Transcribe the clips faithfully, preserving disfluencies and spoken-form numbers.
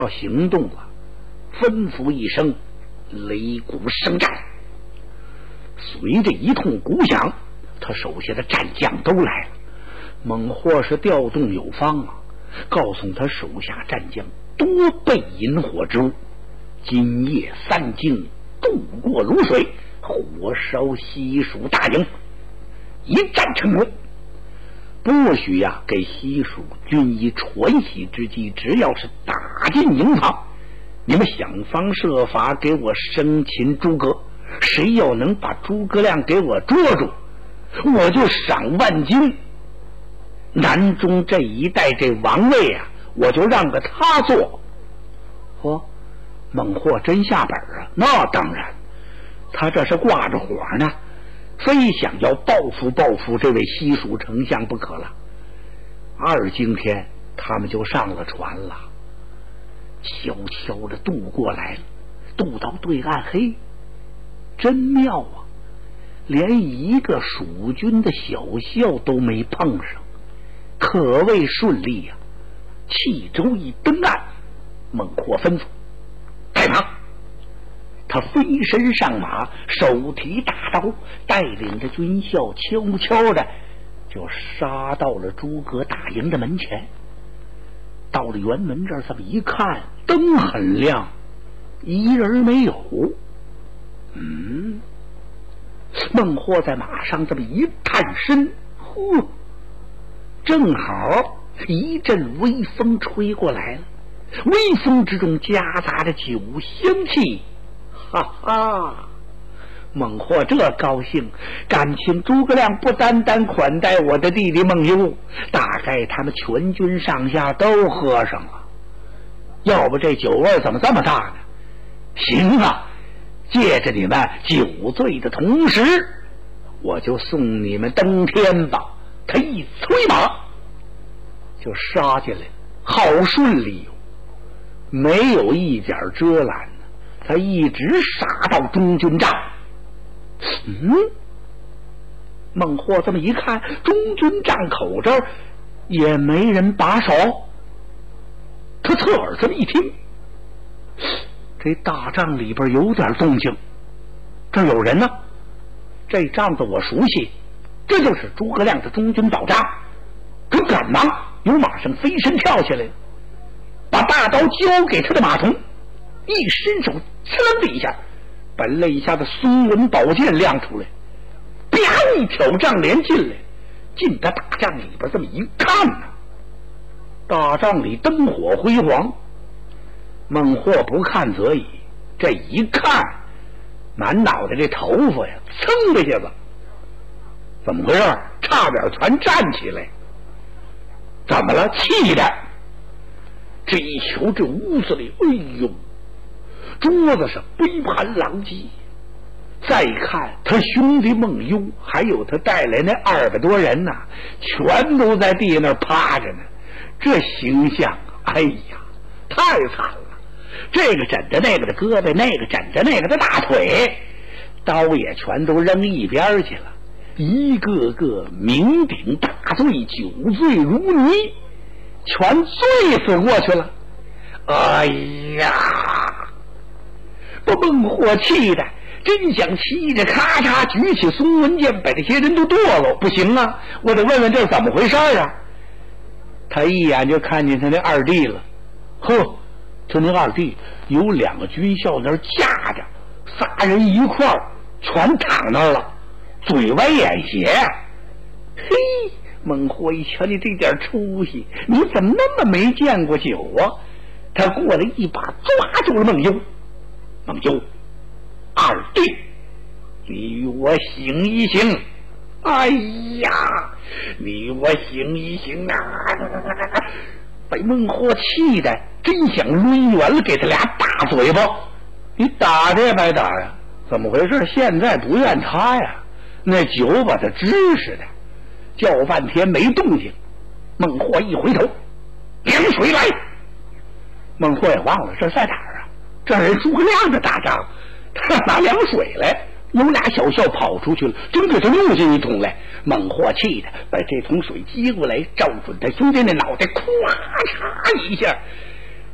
要行动了，吩咐一声，擂鼓声战。随着一通鼓响，他手下的战将都来了。猛或是调动有方啊，告诉他手下战将多备引火之物，今夜三更渡过泸水，火烧西蜀大营，一战成功。不许呀、啊、给西蜀军以喘息之机，只要是打进营房，你们想方设法给我生擒诸葛，谁要能把诸葛亮给我捉住，我就赏万金。南中这一带这王位啊，我就让个他做。哦，猛或真下本啊？那当然，他这是挂着火呢，非想要报复报复这位西蜀丞相不可了。二更天，他们就上了船了，悄悄的渡过来了，渡到对岸。嘿，真妙啊！连一个蜀军的小校都没碰上，可谓顺利呀、啊！气舟一登岸，猛或吩咐开马。他飞身上马，手提大刀，带领着军校悄悄的就杀到了诸葛大营的门前。到了辕门这儿，这么一看，灯很亮，一人没有。嗯，孟获在马上这么一探身，呼，正好一阵微风吹过来了，微风之中夹杂着酒香气。哈哈，孟获这高兴，感情诸葛亮不单单款待我的弟弟孟优，大概他们全军上下都喝上了，要不这酒味怎么这么大呢？行啊，借着你们酒醉的同时，我就送你们登天吧。他一催马就杀进来，好顺利哦，没有一点遮拦。他一直杀到中军帐。嗯，孟获这么一看，中军帐口这儿也没人把守。他侧耳这么一听，这大帐里边有点动静，这有人呢。这帐子我熟悉，这就是诸葛亮的中军保障。他赶忙由马上飞身跳下来，把大刀交给他的马童，一伸手呲楞的一下，把肋下的松纹宝剑亮出来，啪一挑帐帘进来，进他大帐里边这么一看呢、啊，大帐里灯火辉煌。孟获不看则已，这一看，满脑袋这头发呀，噌的一下子，怎么回事？差点全站起来。怎么了？气的。这一瞧，这屋子里，哎呦，桌子上杯盘狼藉。再看他兄弟孟优，还有他带来那二百多人呐、啊，全都在地那儿趴着呢。这形象，哎呀，太惨了！这个枕着那个的胳膊，那个枕着那个的大腿，刀也全都扔一边去了。一个个酩酊大醉，酒醉如泥，全醉死过去了。哎呀，把孟获气的真想气着咔嚓举起松纹剑，把这些人都剁了。不行啊，我得问问这是怎么回事啊。他一眼就看见他那二弟了。呵，他那二弟有两个军校那儿架着，仨人一块儿全躺那儿了，嘴歪眼斜。嘿，孟获一瞧，你这点出息，你怎么那么没见过酒啊？他过来一把抓住了孟优。孟优，二弟，你与我行一行。哎呀，你与我行一行啊！被孟获气的真想抡圆了给他俩大嘴巴。你打这白打呀？怎么回事？现在不怨他呀，那酒把他支似的，叫半天没动静。孟获一回头，凉水来。孟获也忘了这在哪儿啊？这人诸葛亮的大帐，他拿凉水来。有俩小校跑出去了，真给他弄进一桶来。孟获气的把这桶水接过来，照准他兄弟那脑袋，咵嚓一下，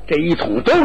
这一通都